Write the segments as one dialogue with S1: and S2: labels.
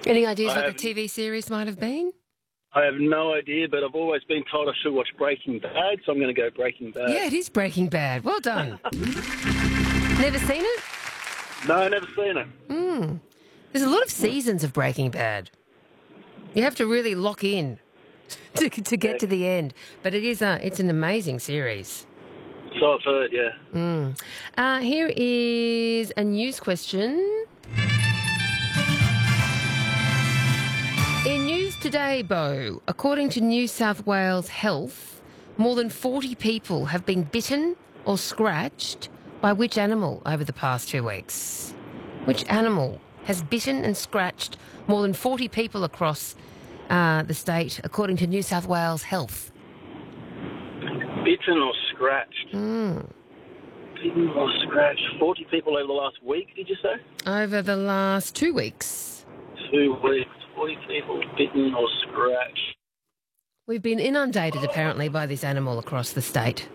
S1: Any ideas
S2: I
S1: what the
S2: have,
S1: TV series might have been?
S2: I have no idea, but I've always been told I should watch Breaking Bad, so I'm going to go Breaking Bad.
S1: Yeah, it is Breaking Bad. Well done. Never seen it?
S2: No, never seen it.
S1: There's a lot of seasons of Breaking Bad. You have to really lock in to get to the end. But it's an amazing series.
S2: So I've heard, yeah.
S1: Here is a news question. In news today, Bo, according to New South Wales Health, more than 40 people have been bitten or scratched by which animal over the past 2 weeks? Which animal has bitten and scratched more than 40 people across the state, according to New South Wales Health?
S2: Bitten or scratched? Bitten or scratched. 40 people over the last week, did you say?
S1: Over the last 2 weeks.
S2: 2 weeks. 40 people bitten or scratched.
S1: We've been inundated, apparently, by this animal across the state.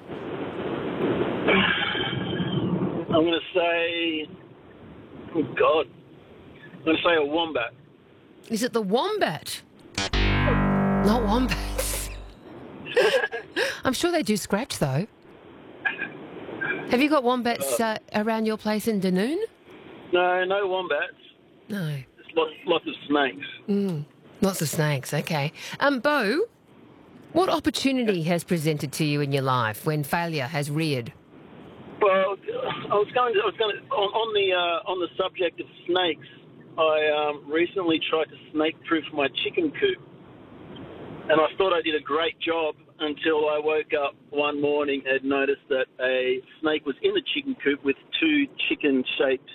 S2: I'm going to say... Oh, God. I'm going to say a wombat.
S1: Is it the wombat? Not wombats. I'm sure they do scratch, though. Have you got wombats around your place in Dunoon?
S2: No wombats.
S1: No.
S2: There's lots of snakes.
S1: Lots of snakes, okay. Bo, what opportunity has presented to you in your life when failure has reared?
S2: Well, I was going to on the subject of snakes. I recently tried to snake-proof my chicken coop, and I thought I did a great job until I woke up one morning and noticed that a snake was in the chicken coop with 2 chicken-shaped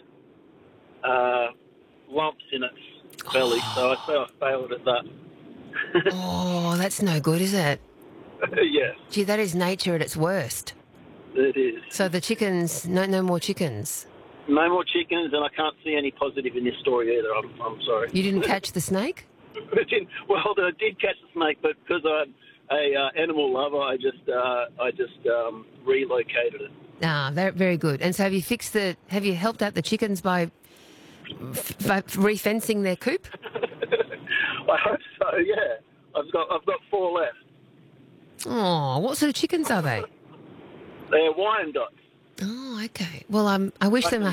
S2: lumps in its belly. So I say I failed at that.
S1: Oh, that's no good, is it?
S2: Yes,
S1: Gee, that is nature at its worst.
S2: it is.
S1: So the chickens, no more chickens.
S2: No more chickens, and I can't see any positive in this story either. I'm sorry.
S1: You didn't catch the snake?
S2: I did catch the snake, but because I'm a animal lover, I just relocated it.
S1: Ah, very good. And so have you helped out the chickens by re-fencing their coop?
S2: I hope so. Yeah, I've got 4 left.
S1: Oh, what sort of chickens are they?
S2: They're Wyandottes.
S1: Oh, okay. Well, I wish them a